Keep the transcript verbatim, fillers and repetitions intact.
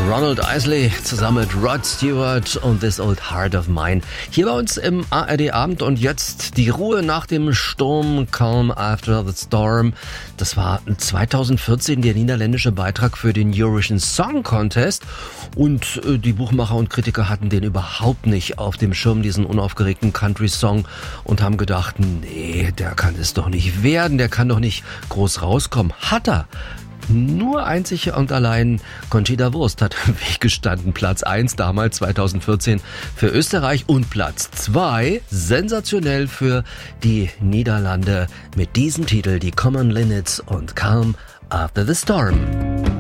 Ronald Isley zusammen mit Rod Stewart und This Old Heart of Mine. Hier bei uns im A R D Abend und jetzt die Ruhe nach dem Sturm, Calm After the Storm. Das war zweitausendvierzehn der niederländische Beitrag für den Eurovision Song Contest und äh, die Buchmacher und Kritiker hatten den überhaupt nicht auf dem Schirm, diesen unaufgeregten Country-Song, und haben gedacht, nee, der kann es doch nicht werden, der kann doch nicht groß rauskommen. Hat er. Nur einzig und allein Conchita Wurst hat im Weg gestanden. Platz eins damals zweitausendvierzehn für Österreich und Platz zwei sensationell für die Niederlande mit diesem Titel, die Common Linnets und Calm After the Storm.